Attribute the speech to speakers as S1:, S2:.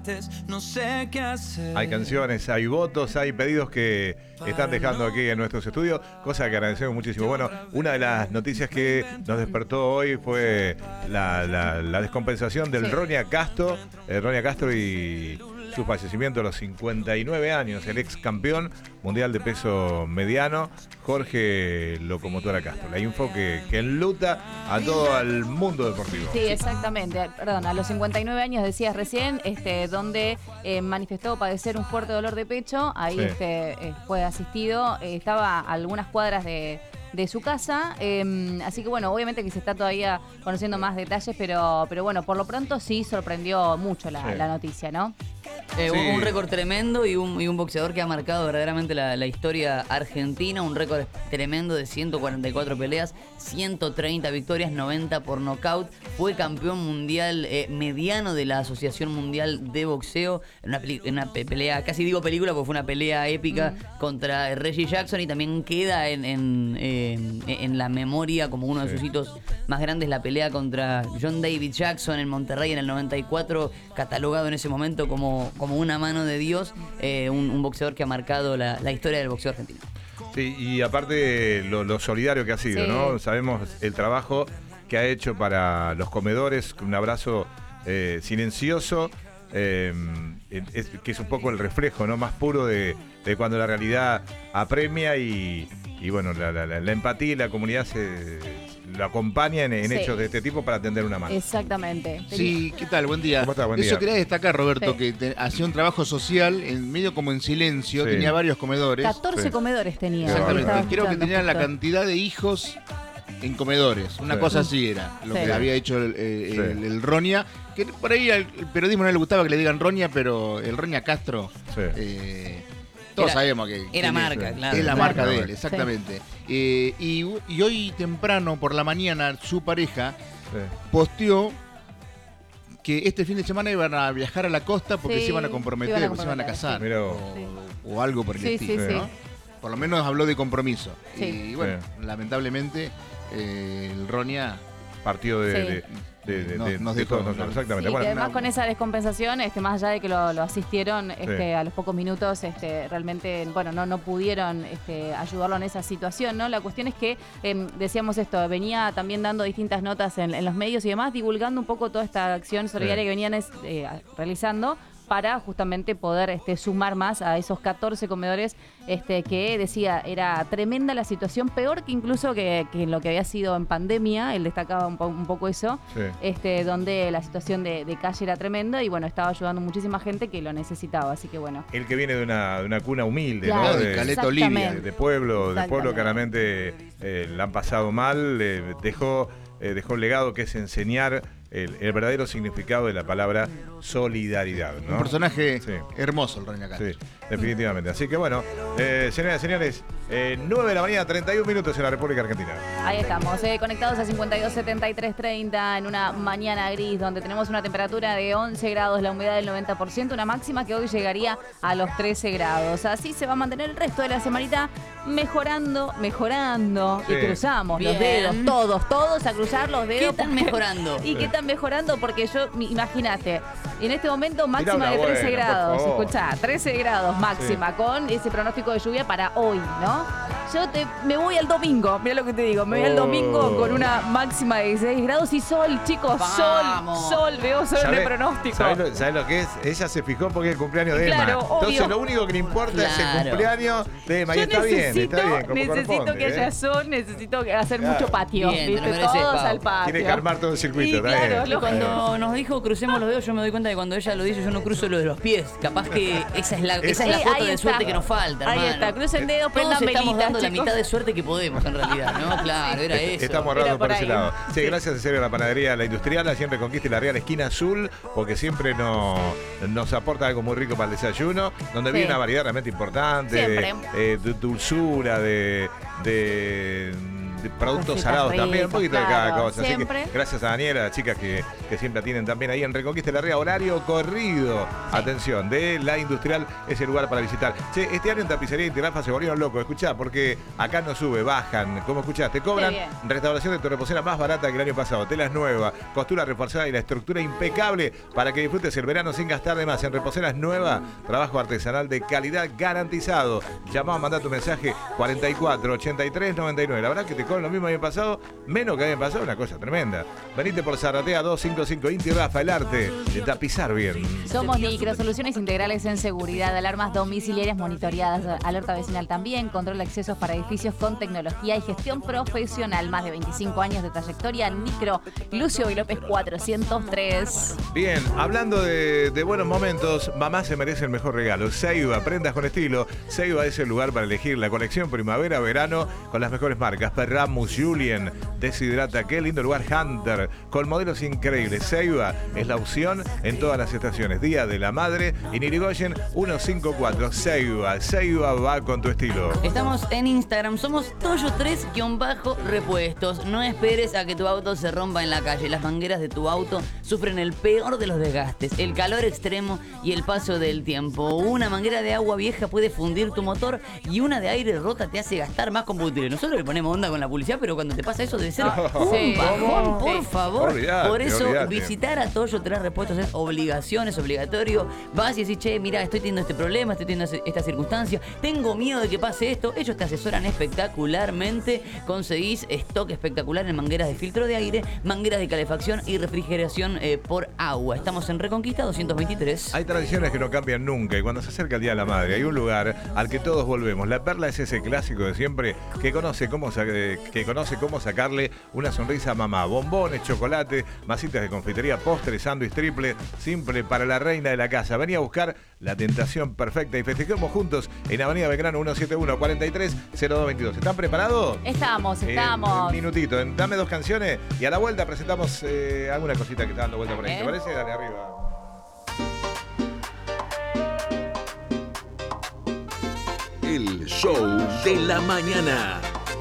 S1: antes, no sé qué hacer.
S2: Hay canciones, hay votos, hay pedidos que están dejando aquí en nuestros estudios, cosa que agradecemos muchísimo. Bueno, una de las noticias que nos despertó hoy fue la descompensación del Ronia Castro y su fallecimiento a los 59 años, el ex campeón mundial de peso mediano, Jorge Locomotora Castro. La info que enluta a todo el mundo deportivo.
S3: Sí, exactamente. Perdón, a los 59 años decías recién, donde manifestó padecer un fuerte dolor de pecho. Ahí fue asistido. Estaba a algunas cuadras de su casa, así que bueno, obviamente que se está todavía conociendo más detalles, pero bueno, por lo pronto sí sorprendió mucho la noticia, ¿no?
S4: Un récord tremendo y un boxeador que ha marcado verdaderamente la historia argentina, un récord tremendo de 144 peleas, 130 victorias, 90 por nocaut. Fue campeón mundial mediano de la Asociación Mundial de Boxeo, en una pelea, casi digo película porque fue una pelea épica contra Reggie Jackson, y también queda en la memoria como uno de sus hitos más grandes la pelea contra John David Jackson en Monterrey en el 94, catalogado en ese momento como una mano de Dios, un boxeador que ha marcado la historia del boxeo argentino.
S2: Sí, y aparte lo solidario que ha sido, ¿no? Sabemos el trabajo que ha hecho para los comedores, un abrazo silencioso, que es un poco el reflejo, ¿no?, más puro de cuando la realidad apremia y bueno, la empatía y la comunidad lo acompaña en hechos de este tipo para tender una mano.
S3: Exactamente.
S5: Sí, ¿qué tal? Buen día.
S2: ¿Cómo está? Buen día.
S5: Eso quería destacar, Roberto, que hacía un trabajo social en medio como en silencio, tenía varios comedores.
S3: 14 comedores tenía.
S5: Exactamente, creo que tenían la cantidad de hijos en comedores, una cosa así era lo que había hecho el Ronia, que por ahí al periodismo no le gustaba que le digan Ronia, pero el Ronia Castro, todos sabemos que
S4: era marca, claro.
S5: Es la marca de él, exactamente. Y hoy temprano por la mañana su pareja posteó que este fin de semana iban a viajar a la costa porque se iban a comprometer, se iban a casar o algo por el estilo, ¿no? Por lo menos habló de compromiso. Y bueno, lamentablemente el Ronia
S2: partió
S5: nos dejó.
S2: Exactamente.
S3: Sí,
S2: Bueno,
S3: además con esa descompensación, más allá de que lo asistieron a los pocos minutos, realmente no pudieron ayudarlo en esa situación, ¿no? La cuestión es que, decíamos esto, venía también dando distintas notas en los medios y demás, divulgando un poco toda esta acción solidaria que venían realizando para justamente poder sumar más a esos 14 comedores que decía era tremenda la situación, peor que incluso que lo que había sido en pandemia. Él destacaba un poco eso, donde la situación de calle era tremenda y bueno, estaba ayudando muchísima gente que lo necesitaba, así que bueno.
S2: El que viene de una cuna humilde,
S3: claro,
S2: ¿no?
S5: De Caleta Olivia.
S2: De pueblo claramente la han pasado mal, dejó un legado que es enseñar el verdadero significado de la palabra solidaridad, ¿no?
S5: Un personaje hermoso el Ronia Castro.
S2: Sí, definitivamente. Así que bueno, señoras y señores, 9 de la mañana, 31 minutos en la República Argentina.
S3: Ahí estamos, conectados a 52-73-30 en una mañana gris donde tenemos una temperatura de 11 grados, la humedad del 90%, una máxima que hoy llegaría a los 13 grados. Así se va a mantener el resto de la semanita mejorando y cruzamos los dedos, todos a cruzar los dedos.
S4: ¿Qué están mejorando?
S3: ¿Y qué están mejorando? Porque imagínate, en este momento máxima de 13 grados, escuchá, 13 grados máxima, con ese pronóstico de lluvia para hoy, ¿no? Yo me voy al domingo, mirá lo que te digo, me voy al domingo con una máxima de 16 grados y sol, chicos, sol, veo sol en el pronóstico.
S2: ¿Sabés lo que es? Ella se fijó porque es el cumpleaños de Emma. Entonces lo único que le importa es el cumpleaños de Emma. Y está bien,
S3: necesito que haya sol, necesito hacer mucho patio, ¿viste? Todos al patio.
S2: Tiene que armar todo el circuito.
S4: Y cuando nos dijo crucemos los dedos, yo me doy cuenta de que cuando ella lo dice, yo no cruzo lo de los pies. Capaz que esa es la cuota de suerte que nos falta, hermano.
S3: Ahí está, crucen dedos, prendan velitas,
S4: estamos dando la
S3: chicos.
S4: mitad de suerte que podemos, en realidad, ¿no? Claro, era eso.
S2: Estamos ahorrando por ese lado. Sí, gracias en serio a la panadería La Industrial, allí en Reconquista y La Real, esquina azul, porque siempre nos aporta algo muy rico para el desayuno, donde viene una variedad realmente importante, de dulzura, de productos salados también, un poquito de cada cosa.
S3: Siempre.
S2: Así que gracias a Daniela, las chicas que siempre atienden también ahí en Reconquista de la Ría, horario corrido. Sí. Atención, de La Industrial es el lugar para visitar. Che, este año en Tapicería Inti Rafa se volvieron locos, escuchá, porque acá no sube, bajan, como escuchaste, cobran restauración de tu reposera más barata que el año pasado, telas nuevas, costura reforzada y la estructura impecable para que disfrutes el verano sin gastar de más. En reposeras nuevas, trabajo artesanal de calidad garantizado. Llamá, mandá tu mensaje 44 83 99. La verdad que te cobran lo mismo que el año pasado, menos que el año pasado, una cosa tremenda. Venite por Zarratea 255 Inti Rafa, el arte de tapizar bien.
S3: Somos Nicro, soluciones integrales en seguridad, alarmas domiciliarias monitoreadas, alerta vecinal también, control de accesos para edificios con tecnología y gestión profesional. Más de 25 años de trayectoria. Nicro, Lucio y López 403.
S2: Bien, hablando de buenos momentos, mamá se merece el mejor regalo. Ceiba, prendas con estilo. Ceiba es el lugar para elegir la colección primavera-verano con las mejores marcas. Perramus, Julien, Deshidrata, qué lindo lugar, Hunter, con modelos increíbles. Ceiba es la opción en todas las estaciones. Día de la Madre y Irigoyen 154. Ceiba va con tu estilo.
S4: Estamos en Instagram, somos Toyo3-repuestos. No esperes a que tu auto se rompa en la calle. Las mangueras de tu auto sufren el peor de los desgastes, el calor extremo y el paso del tiempo. Una manguera de agua vieja puede fundir tu motor y una de aire rota te hace gastar más combustible. Nosotros le ponemos onda con la publicidad, pero cuando te pasa eso debe ser un bajón, por favor. Por eso visitar a Toyo3 Repuestos es obligación, es obligatorio. Vas y decís, che, mira, estoy teniendo este problema, estoy teniendo esta circunstancia, tengo miedo de que pase esto. Ellos te asesoran espectacularmente. Conseguís stock espectacular en mangueras de filtro de aire, mangueras de calefacción y refrigeración por agua. Estamos en Reconquista 223.
S2: Hay tradiciones que no cambian nunca y cuando se acerca el Día de la Madre hay un lugar al que todos volvemos. La Perla es ese clásico de siempre que conoce cómo sacarle una sonrisa a mamá. Bombones, chocolate, masitas de confitería, postres, sándwich triple, simple para la reina de la casa. Vení a buscar la tentación perfecta y festejemos juntos en Avenida Belgrano 171 43 0222. ¿Están preparados?
S3: Estamos.
S2: Un minutito, dame 2 canciones y a la vuelta presentamos alguna cosita que está dando vuelta por ahí. ¿Te parece? Dale, arriba.
S6: El show de la mañana.